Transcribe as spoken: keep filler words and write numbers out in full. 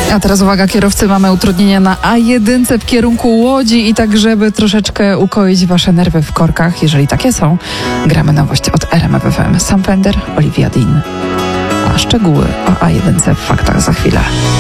A teraz uwaga, kierowcy, mamy utrudnienia na A jeden w kierunku Łodzi i tak, żeby troszeczkę ukoić wasze nerwy w korkach, jeżeli takie są, gramy nowość od R M F F M. Sam Fender, Olivia Dean. A szczegóły o A jeden w faktach za chwilę.